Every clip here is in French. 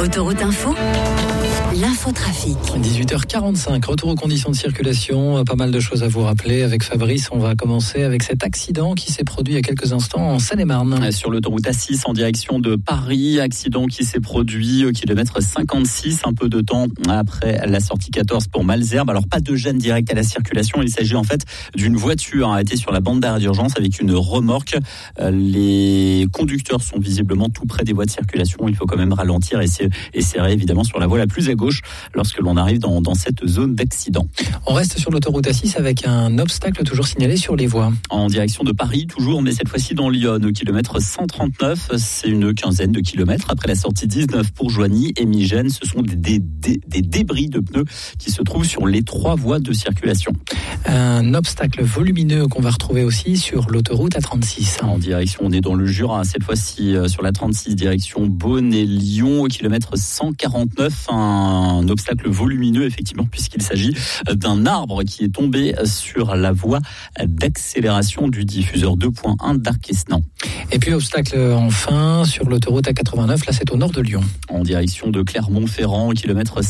Autoroute Info, l'infotrafic. 18h45, retour aux conditions de circulation. Pas mal de choses à vous rappeler avec Fabrice. On va commencer avec cet accident qui s'est produit il y a quelques instants en Seine-et-Marne. Sur l'autoroute A6 en direction de Paris, accident qui s'est produit au kilomètre 56, un peu de temps après la sortie 14 pour Malesherbes. Alors pas de gêne directe à la circulation, il s'agit en fait d'une voiture arrêtée sur la bande d'arrêt d'urgence avec une remorque. Les conducteurs sont visiblement tout près des voies de circulation. Il faut quand même ralentir et serrer évidemment sur la voie la plus à gauche lorsque l'on arrive dans cette zone d'accident. On reste sur l'autoroute A6 avec un obstacle toujours signalé sur les voies. En direction de Paris toujours, mais cette fois-ci dans Lyon, au kilomètre 139, c'est une quinzaine de kilomètres après la sortie 19 pour Joigny et Migène. Ce sont des débris de pneus qui se trouvent sur les 3 voies de circulation. Un obstacle volumineux qu'on va retrouver aussi sur l'autoroute A36. En direction, on est dans le Jura, cette fois-ci sur la 36, direction Beaune et Lyon, au kilomètre 149. Un obstacle volumineux, effectivement, puisqu'il s'agit d'un arbre qui est tombé sur la voie d'accélération du diffuseur 2.1 d'Arc-Quesnan. Et puis obstacle enfin sur l'autoroute A89, là c'est au nord de Lyon. En direction de Clermont-Ferrand, au kilomètre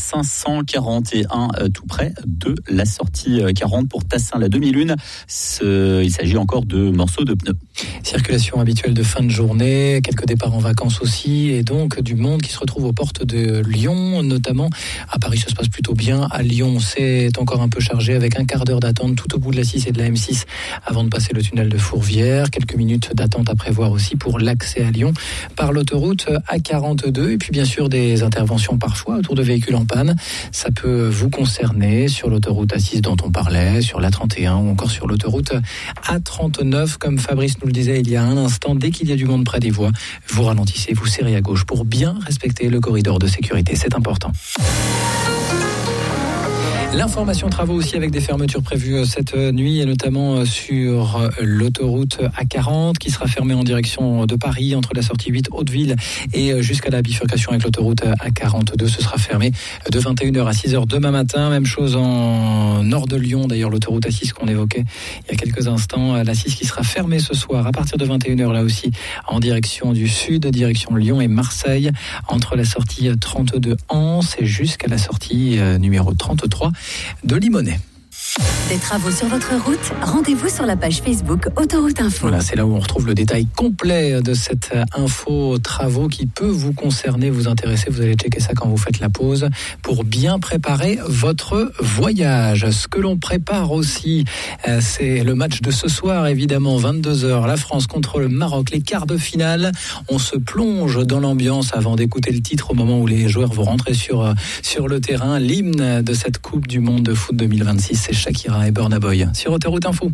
541, tout près de la sortie 40 pour Tassin, la demi-lune. Il s'agit encore de morceaux de pneus. Circulation habituelle de fin de journée, quelques départs en vacances aussi, et donc du monde qui se retrouve aux portes de Lyon, notamment. À Paris, ça se passe plutôt bien. À Lyon, c'est encore un peu chargé avec un quart d'heure d'attente tout au bout de la 6 et de la M6 avant de passer le tunnel de Fourvière. Quelques minutes d'attente à prévoir aussi pour l'accès à Lyon par l'autoroute A42. Et puis bien sûr des interventions parfois autour de véhicules en panne. Ça peut vous concerner sur l'autoroute A6 dont on parlait, sur l'A31 ou encore sur l'autoroute A39. Comme Fabrice nous le disait il y a un instant, dès qu'il y a du monde près des voies, vous ralentissez, vous serrez à gauche pour bien respecter le corridor de sécurité. C'est important. L'information travaux aussi avec des fermetures prévues cette nuit et notamment sur l'autoroute A40 qui sera fermée en direction de Paris entre la sortie 8 Hauteville et jusqu'à la bifurcation avec l'autoroute A42. Ce sera fermé de 21h à 6h demain matin. Même chose en nord de Lyon, d'ailleurs l'autoroute A6 qu'on évoquait il y a quelques instants. La 6 qui sera fermée ce soir à partir de 21h là aussi en direction du sud, direction Lyon et Marseille entre la sortie 32 Anse et jusqu'à la sortie numéro 33 de Limonest. Des travaux sur votre route, rendez-vous sur la page Facebook Autoroute Info. Voilà, c'est là où on retrouve le détail complet de cette info travaux qui peut vous concerner, vous intéresser. Vous allez checker ça quand vous faites la pause pour bien préparer votre voyage. Ce que l'on prépare aussi, c'est le match de ce soir, évidemment, 22h, la France contre le Maroc, les quarts de finale. On se plonge dans l'ambiance avant d'écouter le titre au moment où les joueurs vont rentrer sur le terrain. L'hymne de cette Coupe du Monde de foot 2026, c'est Shakira et Burna Boy sur Autoroute Info.